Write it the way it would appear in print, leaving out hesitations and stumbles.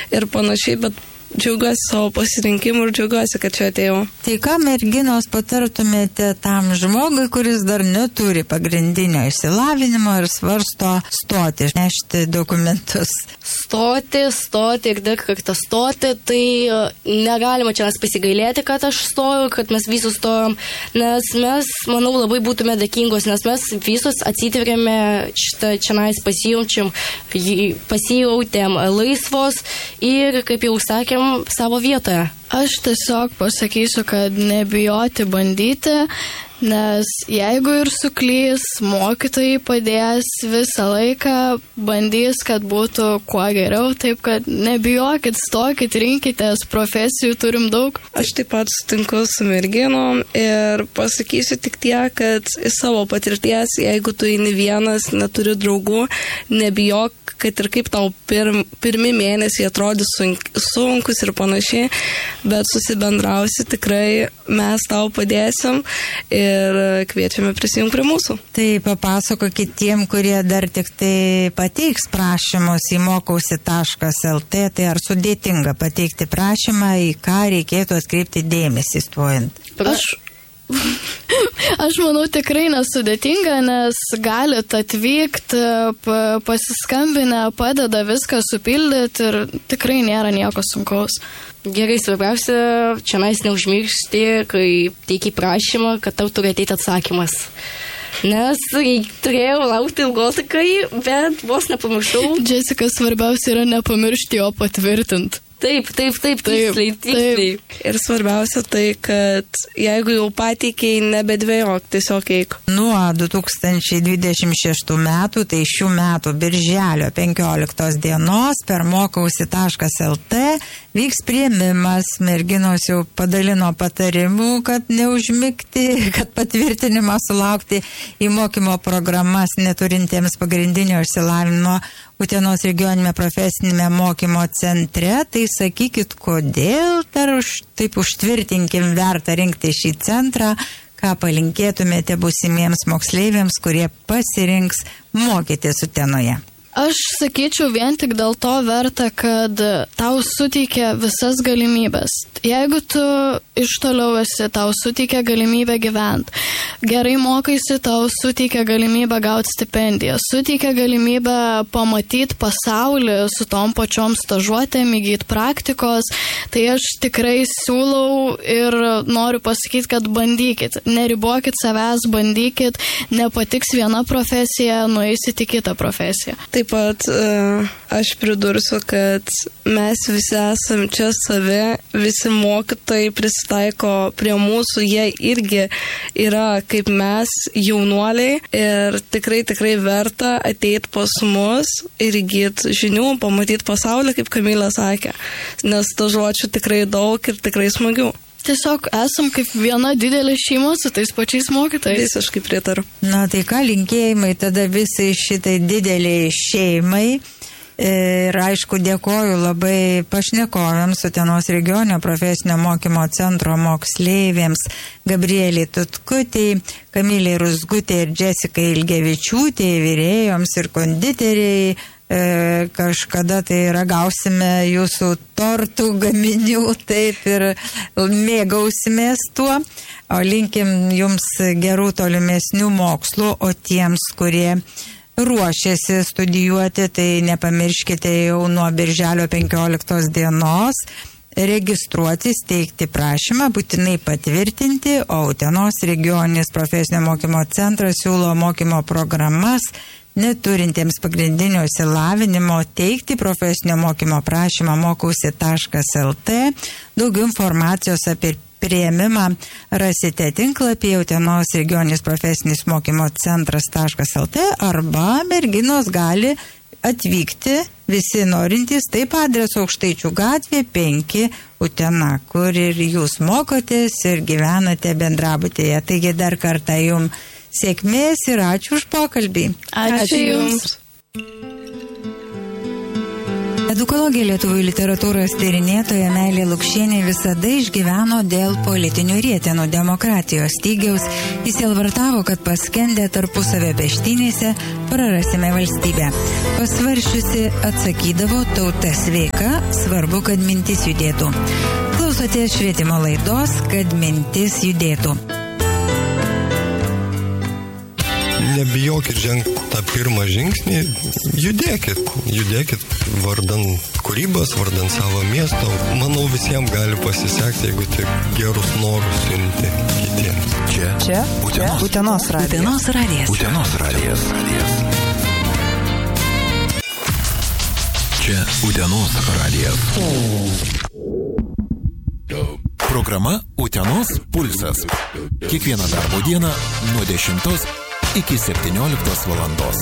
ir panašiai, bet džiaugiuosi savo pasirinkimu ir džiaugiuosi, kad čia atėjau. Tai ką merginos patartumėte tam žmogui, kuris dar neturi pagrindinio išsilavinimo ir svarsto stoti, nešti dokumentus? Stoti ir dar kartą stoti, tai negalima čia pasigailėti, kad aš stoju, kad mes visus stojom, nes mes, manau, labai būtume dėkingos, nes mes visus atsitverėme šitą čianais pasijautėm laisvos ir, kaip jau sakėm, savo vietoje. Aš tiesiog pasakysiu, kad nebijoti bandyti, nes jeigu ir suklys, mokytojai padės visą laiką, bandys, kad būtų kuo geriau, taip kad nebijokit, stokit, rinkitės, profesijų turim daug. Aš taip pat sutinku su merginom ir pasakysiu tik tiek, kad iš savo patirties, jeigu tu eini vienas, neturi draugų, nebijok, kad ir kaip tau pirmi mėnesiai atrodys sunkus ir panašiai, bet susibendrausi, tikrai mes tau padėsim ir kviečiame prisijungti prie mūsų. Tai papasakokit tiem, kurie dar tik tai pateiks prašymus į mokausi.lt, tai ar sudėtinga pateikti prašymą, į ką reikėtų atkreipti dėmesį stojant? Aš manau tikrai nesudėtinga, nes galit atvykti, pasiskambinę, padeda viską supildyti ir tikrai nėra nieko sunkaus. Gerai, svarbiausia, čia neužmiršti, kai teikia prašymą, kad tau turi ateiti atsakymas. Nes turėjau laukti ilgokai, bet vos nepamiršau. Jessica, svarbiausia yra nepamiršti jo patvirtinti. Taip, tiksliai. Ir svarbiausia tai, kad jeigu jau pateikiai, nebedvėjok, tiesiog eik. Nuo 2026 metų, tai šių metų birželio 15 dienos per mokausi.lt vyks priėmimas. Merginos jau padalino patarimų, kad neužmigti, kad patvirtinimą sulaukti į mokymo programas neturintiems pagrindinio išsilavinimo Utenos regioninėme profesinėme mokymo centre. Tai sakykit, kodėl dar taip užtvirtinkim verta rinkti šį centrą, ką palinkėtumėte būsimiems moksleiviams, kurie pasirinks mokytis Utenoje. Aš sakyčiau vien tik dėl to verta, kad tau suteikia visas galimybės. Jeigu tu iš toliau esi, tau suteikia galimybę gyventi. Gerai mokaisi, tau suteikia galimybę gauti stipendiją. Suteikia galimybę pamatyti pasaulį su tom pačiom stažuotėm, įgyti praktikos. Tai aš tikrai siūlau ir noriu pasakyti, kad bandykit. Neribokit savęs, bandykit. Nepatiks viena profesija, nueisit į kitą profesiją. Taip pat aš pridursiu, kad mes visi esam čia savi, visi mokytojai prisitaiko prie mūsų, jie irgi yra kaip mes, jaunuoliai, ir tikrai verta ateiti pas mus ir įgyti žinių, pamatyti pasaulį, kaip Kamilė sakė, nes stažuočių tikrai daug ir tikrai smagių. Tiesiog esam kaip viena didelė šeima su tais pačiais mokytojais. Visiškai pritariu. Na tai ką, linkėjimai tada visai šitai dideliai šeimai. Ir aišku, dėkoju labai pašnekovėms Utenos regioninio profesinio mokymo centro moksleiviams Gabrieliai Tutkutei, Kamilei Ruzgutei ir Jessikai Ilgevičiūtei, virėjoms ir konditeriai. Kažkada tai ragausime jūsų tortų gaminių, taip, ir mėgausimės tuo. O linkim jums gerų tolimesnių mokslų, o tiems, kurie ruošiasi studijuoti, tai nepamirškite jau nuo birželio 15 dienos registruotis, teikti prašymą, būtinai patvirtinti, o Utenos regioninis profesinio mokymo centras siūlo mokymo programas neturintiems pagrindinio išsilavinimo. Teikti profesinio mokymo prašymą mokausi.lt. Daugiau informacijos apie priėmimą rasite tinklapyje Utenos regioninis profesinis mokymo centras.lt arba merginos gali atvykti visi norintys, taip adresu Aukštaičių gatvė 5 Utena, kur ir jūs mokotės ir gyvenate bendrabutėje. Taigi dar kartą jums sėkmės ir ačiū už pokalbį. Ačiū Jums. Edukologė lietuvių literatūros tyrinėtoja Meilė Lukšienė visada išgyveno dėl politinių rietenų demokratijos stygiaus. Jis elvartavo, kad paskendę tarpusavio peštynėse prarasime valstybę. Pasvaršiusi atsakydavo, tauta sveika, svarbu, kad mintis judėtų. Klausotės švietimo laidos, kad mintis judėtų. Nebijokit žengti tą pirmą žingsnį, judėkit vardan kūrybos, vardan savo miesto. Manau, visiems gali pasisekti, jeigu tik gerus norus siunti kitiems. Čia Utenos radijas. Čia Utenos radijas. Programa Utenos pulsas. Kiekvieną darbo dieną nuo 10 iki 17 valandos.